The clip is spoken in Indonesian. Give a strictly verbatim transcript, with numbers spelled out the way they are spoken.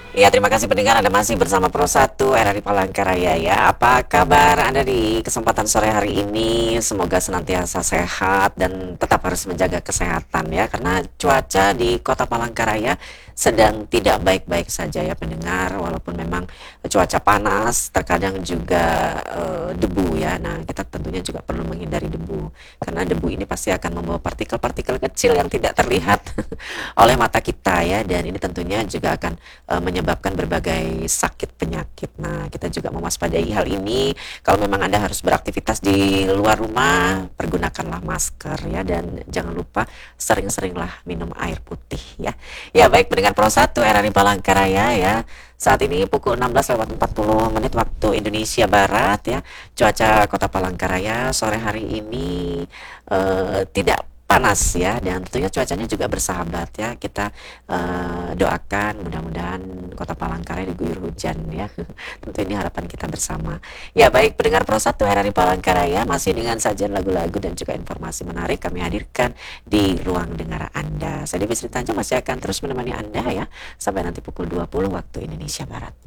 Ya, terima kasih pendengar Anda masih bersama Pro satu R R I Palangkaraya ya. Apa kabar Anda di kesempatan sore hari ini? Semoga senantiasa sehat dan tetap harus menjaga kesehatan ya, karena cuaca di Kota Palangkaraya sedang tidak baik-baik saja ya pendengar, walaupun memang cuaca panas, terkadang juga eh, debu ya. Nah, kita tentunya juga perlu menghindari debu, karena debu ini pasti akan membawa partikel-partikel kecil yang tidak terlihat oleh mata kita ya, dan ini tentunya juga akan eh, menyebabkan berbagai sakit penyakit. Nah, kita juga mewaspadai hal ini. Kalau memang Anda harus beraktivitas di luar rumah, pergunakanlah masker ya, dan jangan lupa sering-seringlah minum air putih ya. Ya, baik pendengar Pro satu R R I Palangkaraya ya. Saat ini pukul enam belas lewat empat puluh menit waktu Indonesia Barat ya. Cuaca Kota Palangkaraya sore hari ini eh, tidak panas ya, dan tentunya cuacanya juga bersahabat ya. Kita eh, doakan mudah-mudahan Kota Palangkaraya diguyur hujan ya. Tentu ini harapan kita bersama. Ya, baik pendengar Pro satu R R I Palangkaraya, masih dengan sajian lagu-lagu dan juga informasi menarik kami hadirkan di ruang dengar Anda. Saya Dewi Sri Tanjung masih akan terus menemani Anda ya sampai nanti pukul dua puluh waktu Indonesia Barat.